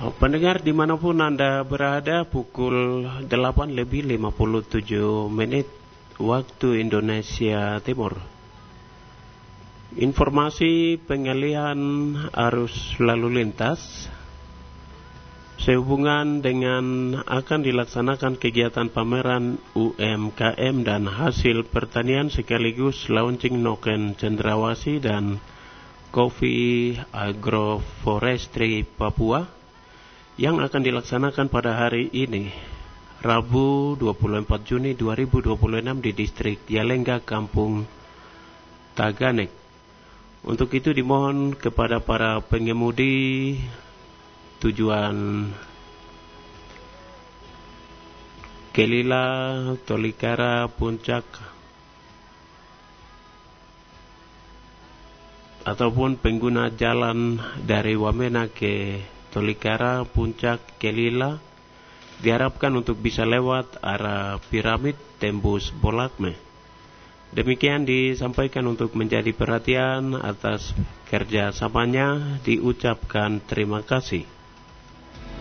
Pendengar dimanapun Anda berada, pukul 8:57 waktu Indonesia Timur. Informasi pengalihan arus lalu lintas sehubungan dengan akan dilaksanakan kegiatan pameran UMKM dan hasil pertanian sekaligus launching Noken Cendrawasih dan Coffee Agroforestry Papua yang akan dilaksanakan pada hari ini, Rabu 24 Juni 2026 di distrik Yalengga, Kampung Taganek. Untuk itu dimohon kepada para pengemudi tujuan Kelila, Tolikara, Puncak ataupun pengguna jalan dari Wamena ke Tolikara, Puncak, Kelila diharapkan untuk bisa lewat arah Piramid tembus Bolakme. Demikian disampaikan untuk menjadi perhatian atas kerjasamanya, diucapkan terima kasih.